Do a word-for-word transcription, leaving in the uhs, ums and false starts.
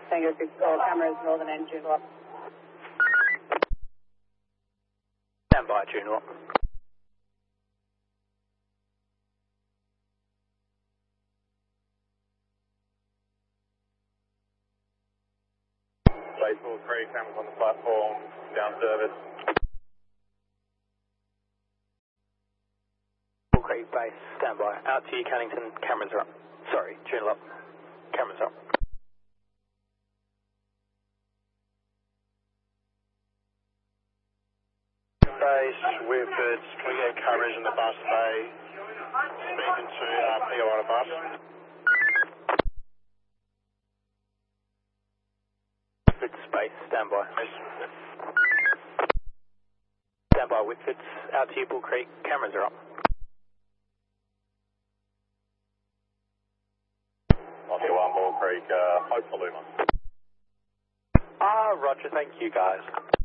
Tango six, all cameras, northern end, June lock. Stand by, June lock. Baseball three, cameras on the platform, down service. Bull Creek base, stand by. Out to you, Cannington, cameras are up. Sorry, June lock. Cameras up. Base, Whitford, can we get coverage in the bus bay? Speaking to uh, P O on a bus. Whitford space, stand by. Stand by, Whitford. Out to you, Bull Creek, cameras are up. On the one, Ball Creek, uh, hope for Luma. Ah, roger, thank you guys.